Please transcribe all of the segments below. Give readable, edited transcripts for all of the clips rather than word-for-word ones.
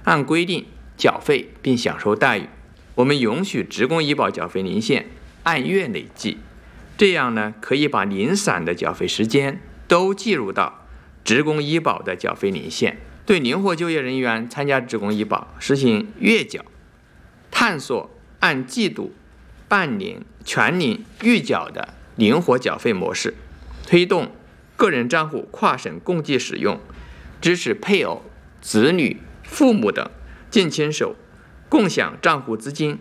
按规定缴费并享受待遇。我们允许职工医保缴费年限按月累计，这样呢可以把零散的缴费时间都计入到职工医保的缴费年限。对灵活就业人员参加职工医保实行月缴，探索按季度、半年、全年预缴的灵活缴费模式，推动个人账户跨省共计使用，支持配偶、子女、父母等近亲属共享账户资金。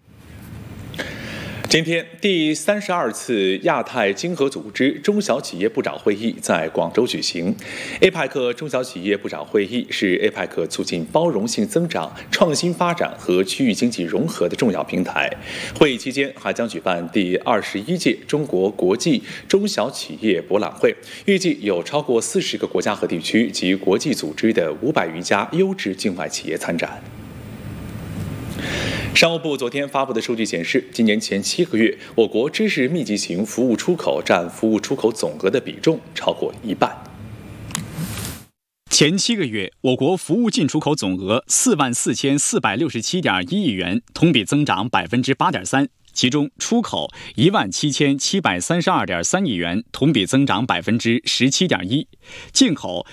今天，第32次亚太经合组织中小企业部长会议在广州举行。APEC 中小企业部长会议是 APEC 促进包容性增长、创新发展和区域经济融合的重要平台。会议期间还将举办第21届中国国际中小企业博览会，预计有超过40个国家和地区及国际组织的500余家优质境外企业参展。商务部昨天发布的数据显示，今年前7个月，我国知识密集型服务出口占服务出口总额的比重超过一半。 前7个月，我国服务进出口总额44467.1亿元，同比增长8.3%。其中，出口17732.3亿元，同比增长17.1%；进口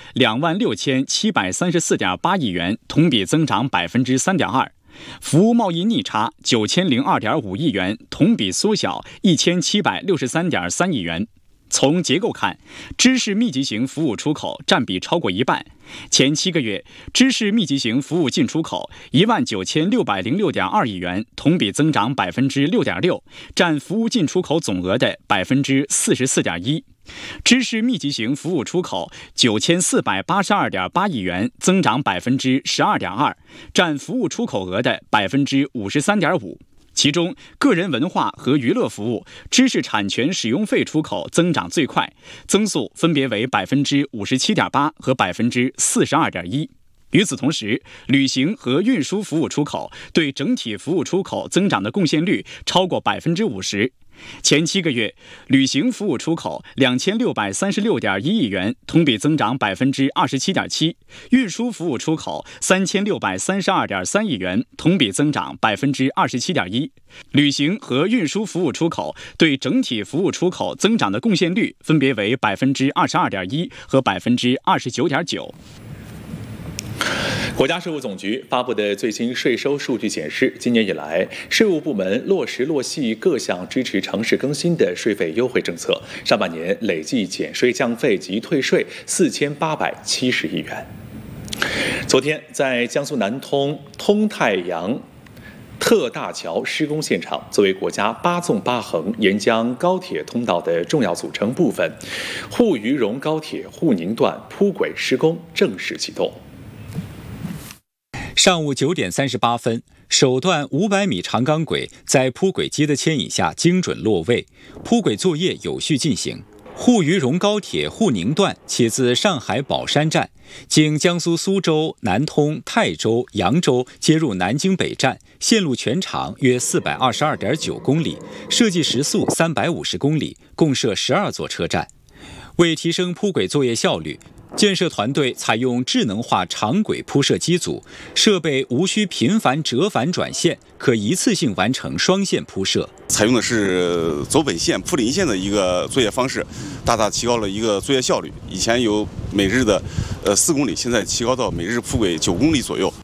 26734.8亿元，同比增长3.2%。服务贸易逆差9002.5亿元，同比缩小1763.3亿元。从结构看，知识密集型服务出口占比超过一半。前7个月，知识密集型服务进出口19606.2亿元，同比增长6.6%，占服务进出口总额的44.1%。知识密集型服务出口9482.8亿元，增长12.2%，占服务出口额的53.5%。其中，个人文化和娱乐服务、知识产权使用费出口增长最快，增速分别为57.8%和42.1%。与此同时，旅行和运输服务出口对整体服务出口增长的贡献率超过50%。前7个月，旅行服务出口2636.1亿元，同比增长27.7%；运输服务出口3632.3亿元，同比增长27.1%。旅行和运输服务出口对整体服务出口增长的贡献率分别为22.1%和29.9%。 国家税务总局发布的最新税收数据显示，今年以来，税务部门落实落细各项支持城市更新的税费优惠政策，上半年累计减税降费及退税4870亿元。昨天，在江苏南通通太阳特大桥施工现场，作为国家8纵8横沿江高铁通道的重要组成部分，沪渝蓉高铁沪宁段铺轨施工正式启动。 上午9点38分，首段500米长钢轨在铺轨机的牵引下精准落位，铺轨作业有序进行。沪渝蓉高铁沪宁段起自上海宝山站，经江苏苏州、南通、泰州、扬州接入南京北站，线路全长约422.9公里，设计时速350公里，共设12座车站。为提升铺轨作业效率，建设团队采用智能化长轨铺设机组，设备无需频繁折返转线，可一次性完成双线铺设。 采用的是走本线铺临线的一个作业方式，大大提高了一个作业效率。以前有每日的4公里，现在提高到每日铺轨9公里左右。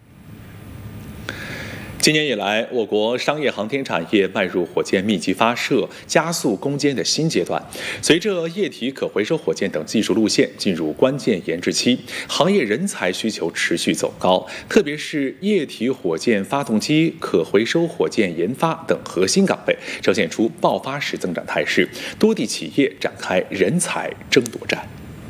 今年以来，我国商业航天产业迈入火箭密集发射、加速攻坚的新阶段。随着液体可回收火箭等技术路线进入关键研制期，行业人才需求持续走高，特别是液体火箭发动机、可回收火箭研发等核心岗位呈现出爆发式增长态势，多地企业展开人才争夺战。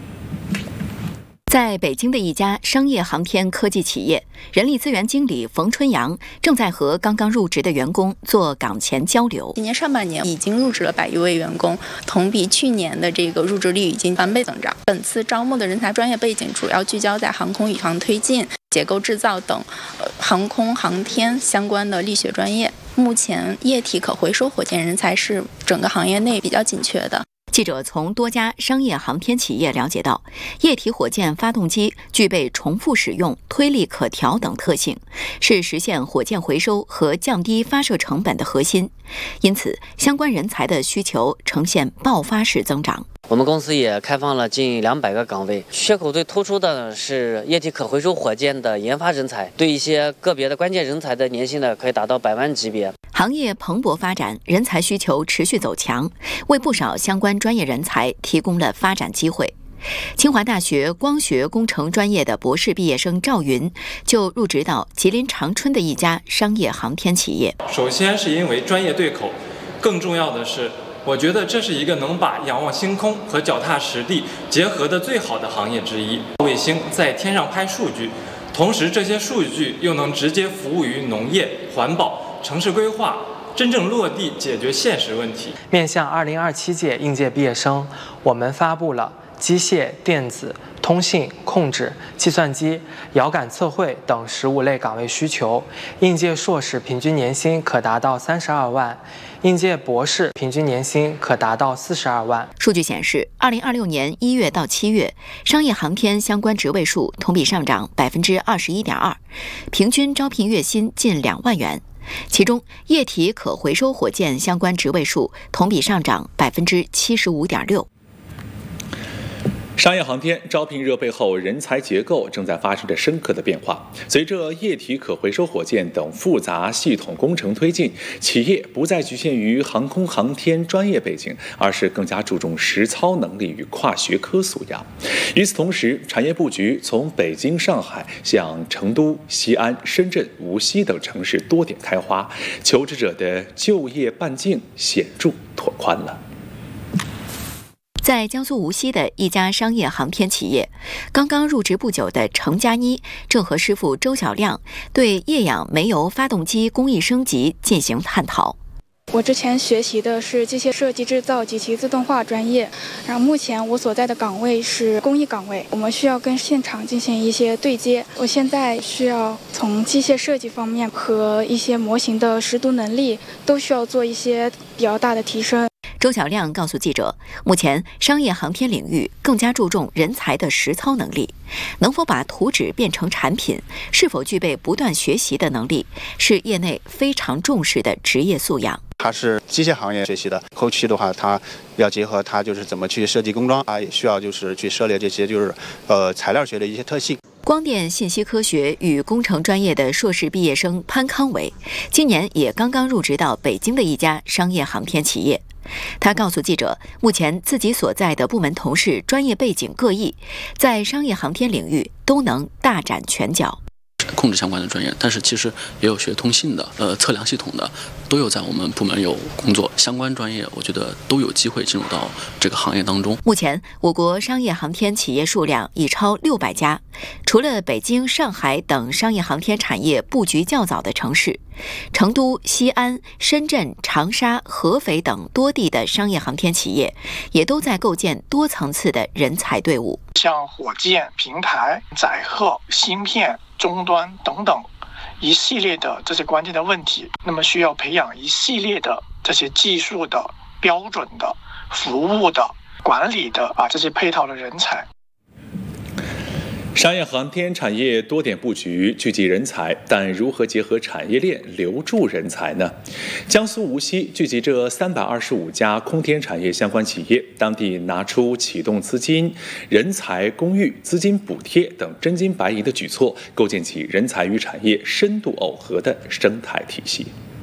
在北京的一家商业航天科技企业，人力资源经理冯春阳正在和刚刚入职的员工做岗前交流。 今年上半年已经入职了100余位员工，同比去年的这个入职率已经翻倍增长。本次招募的人才专业背景主要聚焦在航空宇航推进、结构制造等航空航天相关的力学专业。目前液体可回收火箭人才是整个行业内比较紧缺的。 记者从多家商业航天企业了解到，液体火箭发动机具备重复使用、推力可调等特性，是实现火箭回收和降低发射成本的核心。因此，相关人才的需求呈现爆发式增长。 我们公司也开放了近200个岗位，缺口最突出的是液体可回收火箭的研发人才，对一些个别的关键人才的年薪呢可以达到100万级别。 行业蓬勃发展，人才需求持续走强，为不少相关专业人才提供了发展机会。清华大学光学工程专业的博士毕业生赵云就入职到吉林长春的一家商业航天企业。 首先是因为专业对口，更重要的是，我觉得这是一个能把仰望星空和脚踏实地结合的最好的行业之一。卫星在天上拍数据，同时这些数据又能直接服务于农业、环保、城市规划，真正落地解决现实问题。 面向2027届应届毕业生，我们发布了机械、电子、通信、控制、计算机、遥感测绘等15类岗位需求，应届硕士平均年薪可达到32万，应届博士平均年薪可达到42万。 数据显示，2026年1月到7月，商业航天相关职位数同比上涨21.2%，平均招聘月薪近2万元。其中，液体可回收火箭相关职位数同比上涨75.6%。 商业航天招聘热背后，人才结构正在发生着深刻的变化。随着液体可回收火箭等复杂系统工程推进，企业不再局限于航空航天专业背景，而是更加注重实操能力与跨学科素养。与此同时，产业布局从北京、上海向成都、西安、深圳、无锡等城市多点开花，求职者的就业半径显著拓宽了。 在江苏无锡的一家商业航天企业，刚刚入职不久的程家一正和师傅周小亮对液氧煤油发动机工艺升级进行探讨。 我之前学习的是机械设计制造及其自动化专业，然后目前我所在的岗位是工艺岗位，我们需要跟现场进行一些对接。我现在需要从机械设计方面和一些模型的识读能力都需要做一些比较大的提升。 周小亮告诉记者，目前商业航天领域更加注重人才的实操能力，能否把图纸变成产品，是否具备不断学习的能力，是业内非常重视的职业素养。 它是机械行业学习的，后期的话，它要结合它就是怎么去设计工装，它也需要就是去涉猎这些就是材料学的一些特性。 光电信息科学与工程专业的硕士毕业生潘康伟，今年也刚刚入职到北京的一家商业航天企业。他告诉记者，目前自己所在的部门同事专业背景各异，在商业航天领域都能大展拳脚。 控制相关的专业，但是其实也有学通信的、测量系统的，都有在我们部门有工作。相关专业，我觉得都有机会进入到这个行业当中。 目前，我国商业航天企业数量已超600家。除了北京、上海等商业航天产业布局较早的城市，成都、西安、深圳、长沙、合肥等多地的商业航天企业，也都在构建多层次的人才队伍。 像火箭、平台、载荷、芯片、终端等等一系列的这些关键的问题，那么需要培养一系列的这些技术的、标准的、服务的、管理的这些配套的人才。 商业航天产业多点布局，聚集人才，但如何结合产业链留住人才呢？江苏无锡聚集这325家空天产业相关企业，当地拿出启动资金、人才公寓、资金补贴等真金白银的举措，构建起人才与产业深度耦合的生态体系。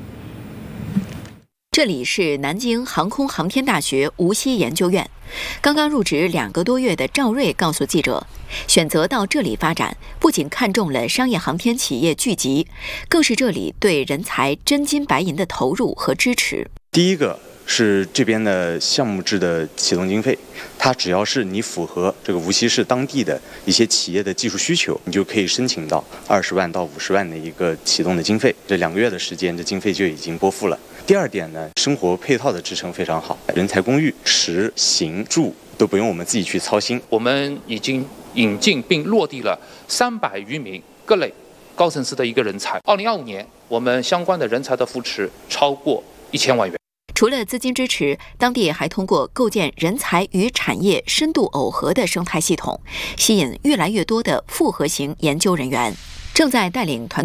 这里是南京航空航天大学无锡研究院，刚刚入职2个多月的赵瑞告诉记者，选择到这里发展，不仅看中了商业航天企业聚集，更是这里对人才真金白银的投入和支持。 第一个是这边的项目制的启动经费，它只要是你符合这个无锡市当地的一些企业的技术需求，你就可以申请到20万到50万的一个启动的经费。这2个月的时间，这经费就已经拨付了。第二点呢，生活配套的支撑非常好，人才公寓、食、行、住都不用我们自己去操心。 我们已经引进并落地了300余名各类高层次的一个人才。2025年，我们相关的人才的扶持超过1000万元。 除了资金支持，当地还通过构建人才与产业深度耦合的生态系统，吸引越来越多的复合型研究人员。正在带领团队